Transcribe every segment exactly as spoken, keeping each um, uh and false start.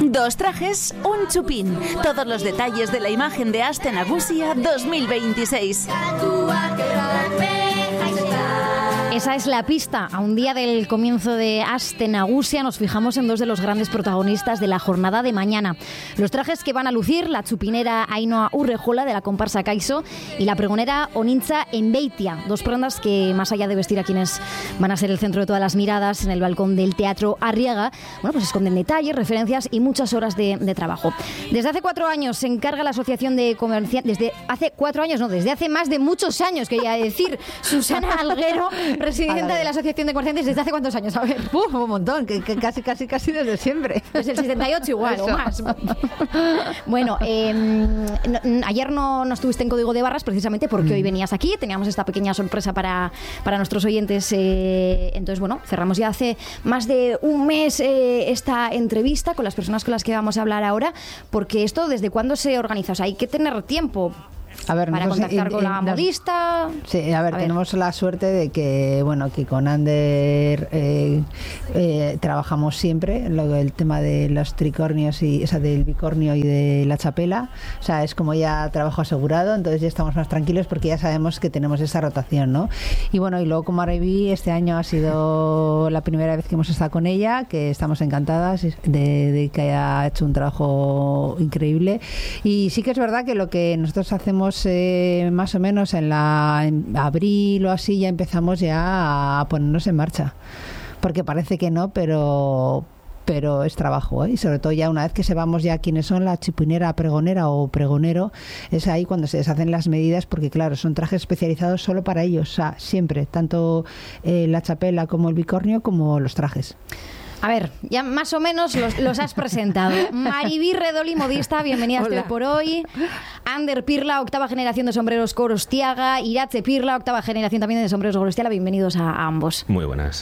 Dos trajes, un chupín. Todos los detalles de la imagen de Aste Nagusia dos mil veintiséis. Esa es la pista. A un día del comienzo de Aste Nagusia nos fijamos en dos de los grandes protagonistas de la jornada de mañana. Los trajes que van a lucir la chupinera Ainhoa Urrejola de la comparsa Kaiso y la pregonera Onintza Enbeitia. Dos prendas que, más allá de vestir a quienes van a ser el centro de todas las miradas en el balcón del Teatro Arriaga, bueno, pues esconden detalles, referencias y muchas horas de, de trabajo. Desde hace cuatro años se encarga la Asociación de Comerciantes... Desde hace cuatro años, no, desde hace más de muchos años, quería decir, Susana Alguero, presidenta de la Asociación de Comerciantes. ¿Desde hace cuántos años? A ver. Uf, un montón, que, que casi, casi, casi desde siempre. Desde el setenta y ocho igual, Eso. o más. Bueno, eh, no, ayer no, no estuviste en Código de Barras precisamente porque mm. hoy venías aquí. Teníamos esta pequeña sorpresa para, para nuestros oyentes. Eh, entonces, bueno, cerramos ya hace más de un mes eh, esta entrevista con las personas con las que vamos a hablar ahora, porque esto, ¿desde cuándo se organiza? O sea, hay que tener tiempo A ver, para contactar eh, con la eh, modista. Sí, a ver, a tenemos ver. la suerte de que, bueno, que con Ander eh, eh, trabajamos siempre lo, el tema de los tricornios y, o sea, del bicornio y de la chapela. O sea, es como ya trabajo asegurado, entonces ya estamos más tranquilos porque ya sabemos que tenemos esa rotación, ¿no? Y bueno, y luego como Araibí, este año ha sido la primera vez que hemos estado con ella, que estamos encantadas de, de que haya hecho un trabajo increíble. Y sí que es verdad que lo que nosotros hacemos Eh, más o menos en, la, en abril o así ya empezamos ya a ponernos en marcha, porque parece que no, pero pero es trabajo, ¿eh? Y sobre todo ya una vez que sepamos ya quiénes son la chupinera, pregonera o pregonero, es ahí cuando se deshacen las medidas, porque claro, son trajes especializados solo para ellos, o sea, siempre, tanto eh, la chapela como el bicornio como los trajes. A ver, ya más o menos los, los has presentado. Maribí Redoli, modista, bienvenida a Hoy por Hoy. Ander Pirla, octava generación de sombreros Gorostiaga. Iratxe Pirla, octava generación también de sombreros Gorostiaga. Bienvenidos a, a ambos. Muy buenas.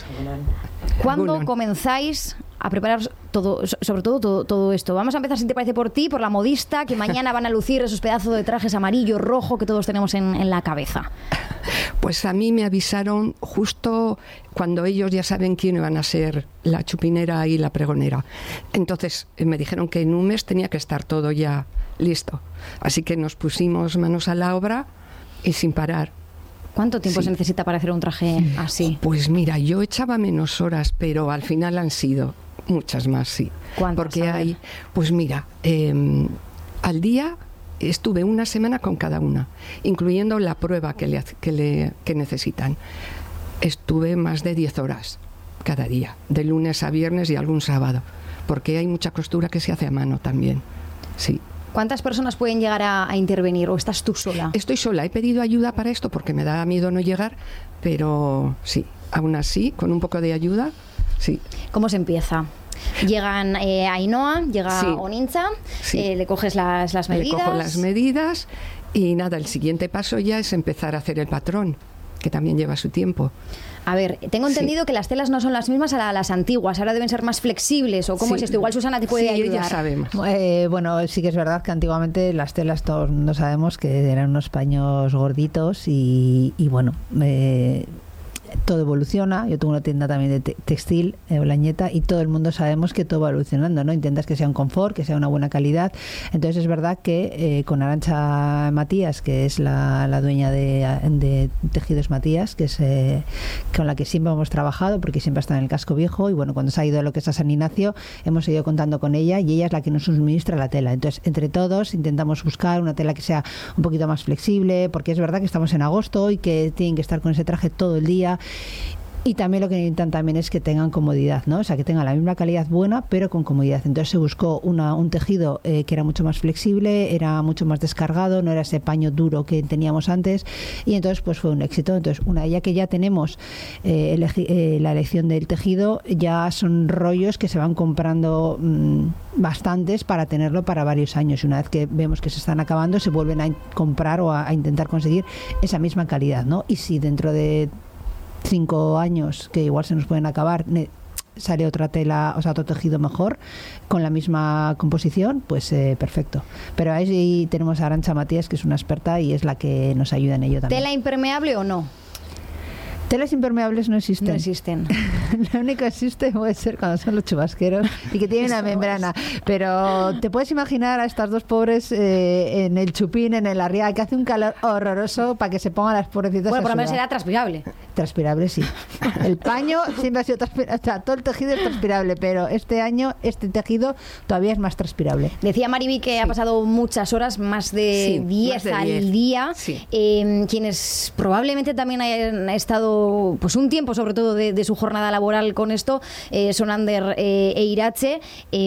¿Cuándo comenzáis a preparar todo, sobre todo, todo todo esto? Vamos a empezar, si te parece, por ti, por la modista, que mañana van a lucir esos pedazos de trajes amarillo, rojo que todos tenemos en, en la cabeza. Pues a mí me avisaron justo cuando ellos ya saben quién van a ser la chupinera y la pregonera. Entonces me dijeron que en un mes tenía que estar todo ya listo. Así que nos pusimos manos a la obra y sin parar. ¿Cuánto tiempo sí. se necesita para hacer un traje así? Pues mira, yo echaba menos horas, pero al final han sido muchas más, sí. ¿Cuántas? Porque hay, pues mira, eh, al día estuve una semana con cada una, incluyendo la prueba que, le, que, le, que necesitan. Estuve más de diez horas cada día, de lunes a viernes y algún sábado, porque hay mucha costura que se hace a mano también, sí. ¿Cuántas personas pueden llegar a, a intervenir o estás tú sola? Estoy sola, he pedido ayuda para esto porque me da miedo no llegar, pero sí, aún así, con un poco de ayuda, sí. ¿Cómo se empieza? Llegan eh, Ainhoa, llega sí. Onintza, sí. eh, le coges las, las medidas. Le cojo las medidas y nada, el siguiente paso ya es empezar a hacer el patrón, que también lleva su tiempo. A ver, tengo entendido sí. que las telas no son las mismas a la, las antiguas, ahora deben ser más flexibles, o cómo sí. es esto. Igual Susana te puede sí, ayudar. Ya sabemos. Eh, bueno, sí que es verdad que antiguamente las telas todos no sabemos que eran unos paños gorditos y, y bueno, eh, todo evoluciona. Yo tengo una tienda también de te- textil, eh, Olañeta, y todo el mundo sabemos que todo va evolucionando, ¿no? Intentas que sea un confort, que sea una buena calidad. Entonces es verdad que eh, con Arantxa Matías, que es la, la dueña de, de Tejidos Matías, que es eh, con la que siempre hemos trabajado, porque siempre está en el casco viejo, y bueno, cuando se ha ido a lo que es a San Ignacio, hemos seguido contando con ella, y ella es la que nos suministra la tela. Entonces, entre todos intentamos buscar una tela que sea un poquito más flexible, porque es verdad que estamos en agosto y que tienen que estar con ese traje todo el día. Y también lo que necesitan también es que tengan comodidad, ¿no? O sea, que tengan la misma calidad buena, pero con comodidad. Entonces se buscó una, un tejido eh, que era mucho más flexible, era mucho más descargado, no era ese paño duro que teníamos antes, y entonces pues fue un éxito. Entonces, una ya que ya tenemos eh, elegi- eh, la elección del tejido, ya son rollos que se van comprando mmm, bastantes para tenerlo para varios años. Y una vez que vemos que se están acabando, se vuelven a in- comprar o a, a intentar conseguir esa misma calidad, ¿no? Y si dentro de cinco años, que igual se nos pueden acabar, sale otra tela, o sea, otro tejido mejor, con la misma composición, pues eh, perfecto. Pero ahí tenemos a Arantxa Matías, que es una experta y es la que nos ayuda en ello también. ¿Tela impermeable o no? Telas impermeables no existen. No existen. Lo único que existe puede ser cuando son los chubasqueros y que tienen una membrana. Pero te puedes imaginar a estas dos pobres eh, en el Chupín, en el Arriaga, que hace un calor horroroso para que se pongan las pobrecitas. Bueno, por lo menos sudar. era transpirable. Transpirable, sí. El paño siempre ha sido transpirable. O sea, todo el tejido es transpirable, pero este año este tejido todavía es más transpirable. Decía Mariby que sí. ha pasado muchas horas, más de diez al día. Sí. Eh, quienes probablemente también hayan estado pues un tiempo, sobre todo, de, de su jornada laboral con esto, eh, son Ander eh, e Irache.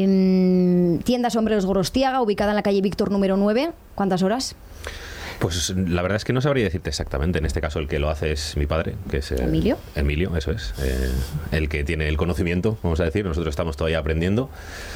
Eh, tienda Sombreros Gorostiaga, ubicada en la calle Víctor número nueve. ¿Cuántas horas? Pues la verdad es que no sabría decirte exactamente. En este caso el que lo hace es mi padre, que es eh, Emilio. Emilio, eso es. Eh, el que tiene el conocimiento, vamos a decir. Nosotros estamos todavía aprendiendo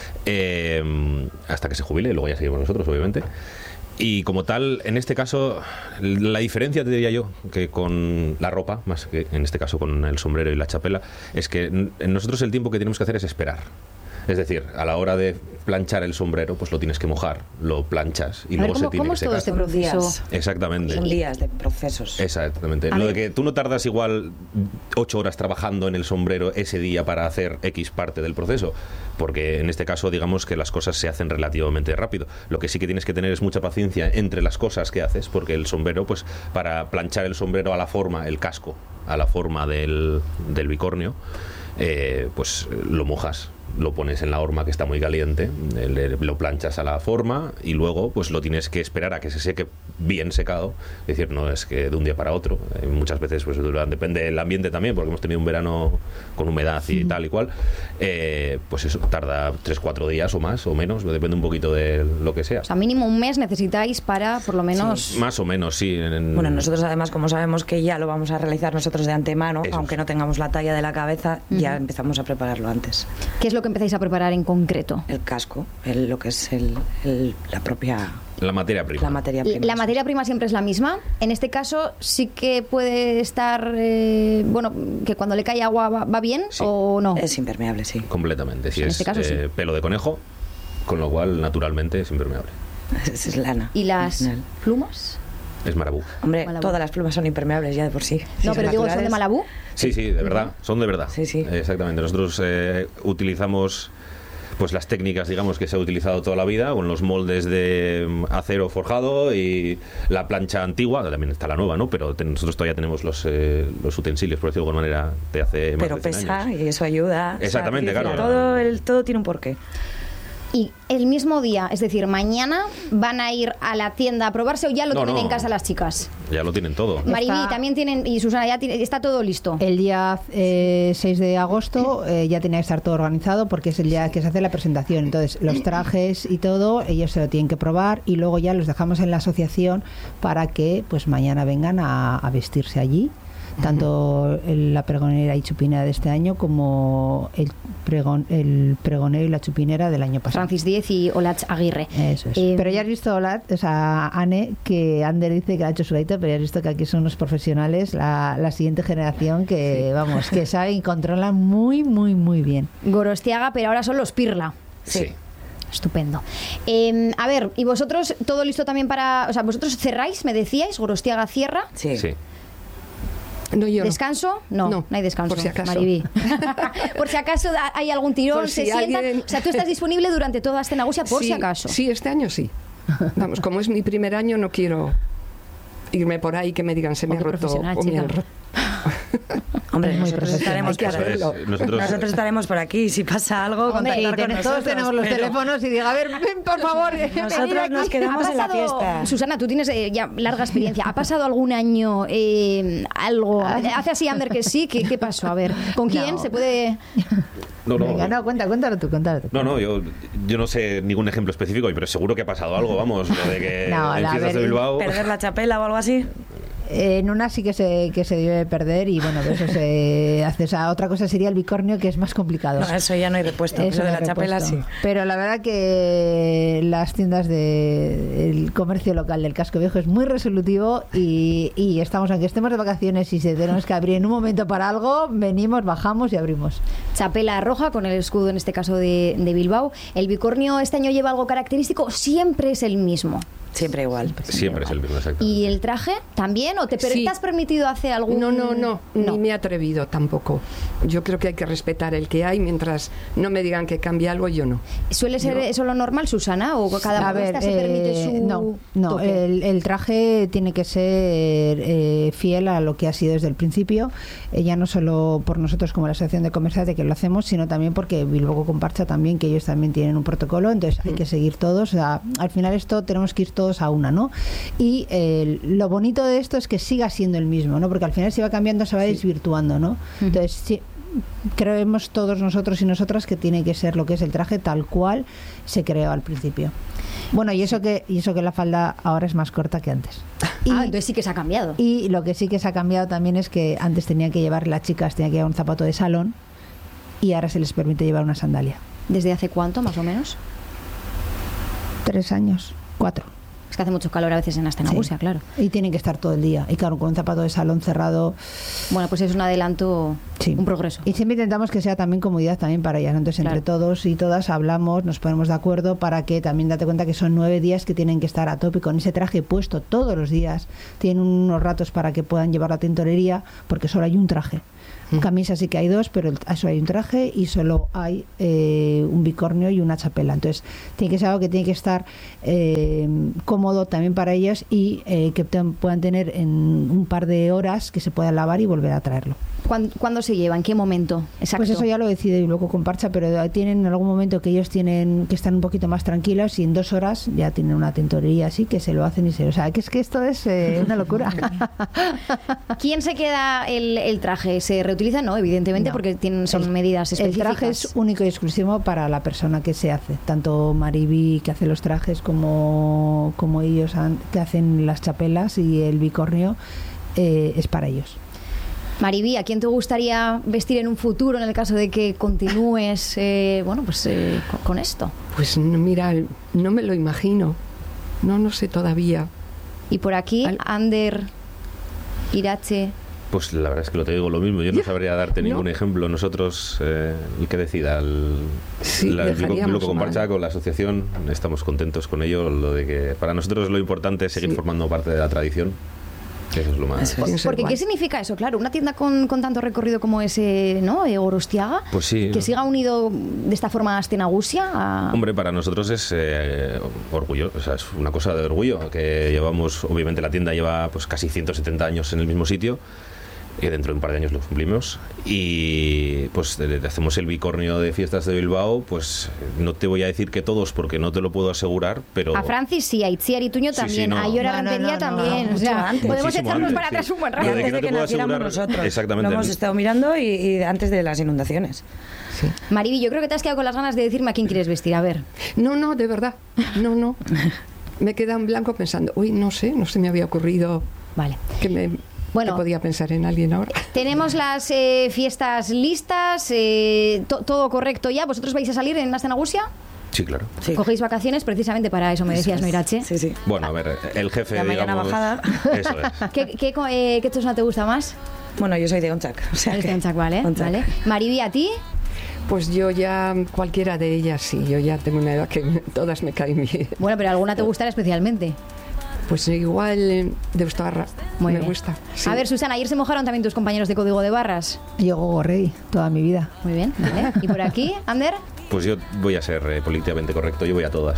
eh, hasta que se jubile, y luego ya seguimos nosotros, obviamente. Y como tal, en este caso, la diferencia, te diría yo, que con la ropa, más que en este caso con el sombrero y la chapela, es que en nosotros el tiempo que tenemos que hacer es esperar. Es decir, a la hora de planchar el sombrero, pues lo tienes que mojar, lo planchas y a luego ver, ¿cómo, se tiene ¿cómo que es todo secar. este proceso? Exactamente. Son días de procesos. Exactamente. A Lo ver. de que tú no tardas igual ocho horas trabajando en el sombrero ese día para hacer X parte del proceso, porque en este caso digamos que las cosas se hacen relativamente rápido. Lo que sí que tienes que tener es mucha paciencia entre las cosas que haces, porque el sombrero, pues para planchar el sombrero a la forma, el casco, a la forma del, del bicornio, eh, pues lo mojas, lo pones en la horma que está muy caliente, le, lo planchas a la forma y luego pues lo tienes que esperar a que se seque bien secado. Es decir, no es que de un día para otro, eh, muchas veces pues dura, depende del ambiente también, porque hemos tenido un verano con humedad y mm. tal y cual, eh, pues eso tarda tres cuatro días o más o menos, depende un poquito de lo que sea. O sea, mínimo un mes necesitáis para por lo menos... Sí. Más o menos, sí. En... Bueno, nosotros además, como sabemos que ya lo vamos a realizar nosotros de antemano, eso. Aunque no tengamos la talla de la cabeza, uh-huh. ya empezamos a prepararlo antes. ¿Qué es lo que empezáis a preparar en concreto? El casco, el, lo que es el, el, la propia... La materia prima. La materia prima. La materia prima siempre es la misma. En este caso sí que puede estar, eh, bueno, que cuando le cae agua va, va bien, sí. o no. Es impermeable, sí. Completamente. Si en es este caso, eh, sí. pelo de conejo, con lo cual naturalmente es impermeable. Es, es lana. ¿Y las plumas? Es marabú. Hombre, Malabú. Todas las plumas son impermeables ya de por sí. No, si pero digo, ¿son de Malabú? Sí, sí, de verdad. Son de verdad. Sí, sí. Exactamente. Nosotros eh, utilizamos pues las técnicas, digamos, que se ha utilizado toda la vida, con los moldes de acero forjado y la plancha antigua, también está la nueva, ¿no? Pero ten, nosotros todavía tenemos los, eh, los utensilios, por decirlo de alguna manera, de hace más Pero de cien pesa años. Y eso ayuda. Exactamente, o sea, claro. Todo, el, todo tiene un porqué. Y el mismo día, es decir, mañana van a ir a la tienda a probarse o ya lo no, tienen no. en casa las chicas. Ya lo tienen todo. Mariby, Está... también tienen, y Susana, ya tiene, está todo listo. El día eh, seis de agosto eh, ya tenía que estar todo organizado porque es el día que se hace la presentación. Entonces, los trajes y todo, ellos se lo tienen que probar y luego ya los dejamos en la asociación para que pues mañana vengan a, a vestirse allí. Tanto el, la pregonera y chupinera de este año como el, pregon, el pregonero y la chupinera del año pasado. Francis Díez y Olach Aguirre. Eso es. Eh, pero ya has visto, Olach, o sea, Anne, que Ander dice que ha hecho su ladito, pero ya has visto que aquí son unos profesionales, la, la siguiente generación que, sí. vamos, que saben y controlan muy, muy, muy bien. Gorostiaga, pero ahora son los Pirla. Sí. sí. Estupendo. Eh, a ver, ¿y vosotros todo listo también para... O sea, vosotros cerráis, me decíais, Gorostiaga cierra? Sí. Sí. No, yo ¿Descanso? No, no, no hay descanso. Por si acaso. Mariby. Por si acaso hay algún tirón, por se si sientan. alguien... O sea, tú estás disponible durante toda Astenagusia por sí, si acaso. Sí, este año sí. Vamos, como es mi primer año, no quiero irme por ahí que me digan se me ha roto o me han roto. Hombre, muy nosotros estaremos, por es, nosotros... nosotros estaremos por aquí. Si pasa algo, Hombre, contactar con todos nosotros. tenemos los pero... teléfonos y diga, a ver, ven por favor. Nosotros nos quedamos en la fiesta. Susana, tú tienes eh, ya larga experiencia. ¿Ha pasado algún año eh, algo? Hace así Ander que sí. ¿Qué, ¿Qué pasó? A ver, ¿con quién no. se puede...? No, no, Venga, no, cuenta, cuéntalo tú, cuéntalo tú. No, no, yo, yo no sé ningún ejemplo específico, pero seguro que ha pasado algo, vamos, lo de que no, en fiestas de Bilbao... ¿Perder la chapela o algo así? En una sí que se, que se debe perder y bueno, de eso se hace. O sea, otra cosa sería el bicornio, que es más complicado. No, eso ya no hay repuesto. Eso, eso de la repuesto. Chapela sí. Pero la verdad que las tiendas del de, comercio local del Casco Viejo es muy resolutivo y, y estamos, aunque estemos de vacaciones y se tenemos que abrir en un momento para algo, venimos, bajamos y abrimos. Chapela roja con el escudo, en este caso de, de Bilbao. ¿El bicornio este año lleva algo característico? ¿Siempre es el mismo? Siempre igual. Siempre, siempre es el mismo, exacto. ¿Y el traje también? ¿O te, per- Sí. ¿te has permitido hacer algún...? No, no, no, no. ni me he atrevido tampoco. Yo creo que hay que respetar el que hay, mientras no me digan que cambie algo, yo no. ¿Suele ser Yo- eso lo normal, Susana? ¿O cada A ver, modista se permite eh, su no, no, toque? el, el traje tiene que ser eh, fiel a lo que ha sido desde el principio, eh, ya no solo por nosotros como la Asociación de Comerciantes que lo hacemos, sino también porque Bilbao Comparsa también, que ellos también tienen un protocolo, entonces hay que seguir todos, o sea, al final esto tenemos que ir todos a una, ¿no? Y eh, lo bonito de esto es que siga siendo el mismo, ¿no? Porque al final si va cambiando se va desvirtuando, ¿no? Entonces, sí, creemos todos nosotros y nosotras que tiene que ser lo que es el traje tal cual se creó al principio. Bueno, y eso que y eso que la falda ahora es más corta que antes. Y, Ah, entonces sí que se ha cambiado. y lo que sí que se ha cambiado también es que antes tenía que llevar, las chicas tenían que llevar un zapato de salón y ahora se les permite llevar una sandalia. ¿Desde hace cuánto, más o menos? Tres años, cuatro. Es que hace mucho calor a veces en Astenagusia, Sí. claro. Y tienen que estar todo el día. Y claro, con un zapato de salón cerrado. Bueno, pues es un adelanto, Sí. un progreso. Y siempre intentamos que sea también comodidad también para ellas, ¿no? Entonces, entre Claro. todos y todas hablamos, nos ponemos de acuerdo para que también date cuenta que son nueve días que tienen que estar a tope con ese traje puesto todos los días. Tienen unos ratos para que puedan llevar a tintorería, porque solo hay un traje. Camisa sí que hay dos, pero el- solo hay un traje y solo hay eh, un bicornio y una chapela. Entonces, tiene que ser algo que tiene que estar eh, cómodo también para ellas y eh, que te- puedan tener en un par de horas que se puedan lavar y volver a traerlo. ¿Cuándo, cuándo se lleva? ¿En qué momento? Exacto. Pues eso ya lo decide y luego con Parcha, pero tienen en algún momento que ellos tienen que estar un poquito más tranquilos y en dos horas ya tienen una tintorería así que se lo hacen y se... O sea, que es que esto es eh, una locura. ¿Quién se queda el, el traje? ¿Se reutiliza? No, evidentemente, No. porque tienen, son El- medidas El específicas. traje es único y exclusivo para la persona que se hace. Tanto Mariby, que hace los trajes, como, como ellos han- que hacen las chapelas y el bicornio, eh, es para ellos. Mariby, ¿a quién te gustaría vestir en un futuro en el caso de que continúes eh, bueno, pues, eh, con, con esto? Pues no, mira, no me lo imagino. No, no sé todavía. Y por aquí, Al- Ander, Irache... Pues la verdad es que lo te digo lo mismo. Yo no sabría darte No. ningún ejemplo. Nosotros, eh, el que decida, el, Sí, la, el dejaríamos Bilbao con mal. Parcha, con la asociación, estamos contentos con ello. Lo de que para nosotros lo importante es seguir Sí. formando parte de la tradición. Que eso es lo más. Eso es. Tiene que ser Porque guay. ¿qué significa eso? Claro, una tienda con, con tanto recorrido como ese, ¿no? Eh, Gorostiaga, Pues sí. que siga unido de esta forma a Astenagusia. A... Hombre, para nosotros es eh, orgullo, o sea, es una cosa de orgullo, que llevamos, obviamente la tienda lleva pues casi ciento setenta años en el mismo sitio, y dentro de un par de años lo cumplimos, y pues de- de- hacemos el bicornio de fiestas de Bilbao, pues no te voy a decir que todos, porque no te lo puedo asegurar, pero... A Francis sí, a Itziar y Tuño Sí, también, sí, no. a Llora No, no, Rentería no, no, también. mucho o sea, antes. podemos Muchísimo echarnos antes, para sí. atrás un buen Lo rato. de que Antes no de te que puedo naciéramos asegurar- nosotros. Exactamente. Lo hemos estado mirando y, y antes de las inundaciones. Sí. Mariby, yo creo que te has quedado con las ganas de decirme a quién quieres vestir. A ver. No, no, de verdad. No, no. Me queda en blanco pensando, uy, no sé, no se me había ocurrido Vale. que me Bueno. que podía pensar en alguien ahora. Tenemos las eh, fiestas listas, eh, to- todo correcto ya. ¿Vosotros vais a salir en Astenagusia? Sí, claro. Sí. ¿Cogéis vacaciones precisamente para eso? Me decías, ¿no, Irache? Sí, sí. Bueno, a ver, el jefe, La mañana digamos... bajada. Eso es. ¿Qué, qué, co- eh, qué chosna te gusta más? Bueno, yo soy de Onchac. O sea Eres que- de Onchac, ¿vale? Onchac. ¿vale? Mariby, ¿a ti? Pues yo ya, cualquiera de ellas, sí, yo ya tengo una edad que me- todas me caen bien. Bueno, pero alguna te gustará especialmente. Pues igual eh, de Ustarra, Muy me bien. gusta. sí. A ver, Susana, ayer se mojaron también tus compañeros de Código de Barras. Yo Gogo Rey toda mi vida. Muy bien, ¿vale? ¿Y por aquí, Ander? Pues yo voy a ser eh, políticamente correcto, yo voy a todas.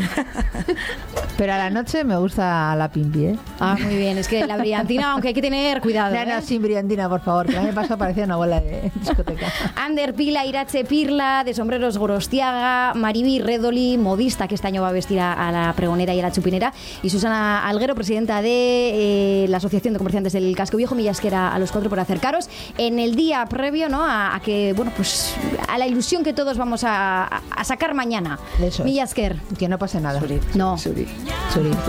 Pero a la noche me gusta la pimpi, ¿eh? Ah, muy bien. Es que la brillantina, aunque hay que tener cuidado. No, no, ¿eh? sin brillantina, por favor, que el año pasado parecía una bola de discoteca. Ander Pila, Irache Pirla, de Sombreros Gorostiaga, Mariby Redoli, modista, que este año va a vestir a, a la pregonera y a la chupinera, y Susana Alguero, presidenta de eh, la Asociación de Comerciantes del Casco Viejo. Millasquera a los cuatro por acercaros en el día previo, ¿no? A, a que, bueno, pues a la ilusión que todos vamos a, a sacar mañana. Eso es. Millasker. Que no pase nada. Suri. No. Suri. Suri.